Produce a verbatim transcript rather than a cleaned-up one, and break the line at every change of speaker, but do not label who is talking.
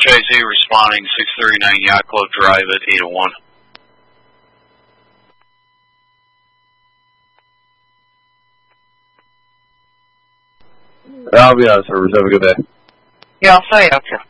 K Z responding, six thirty-nine Yacht Club Drive at eight oh one.
I'll be on service. Have a good day.
Yeah, I'll say after.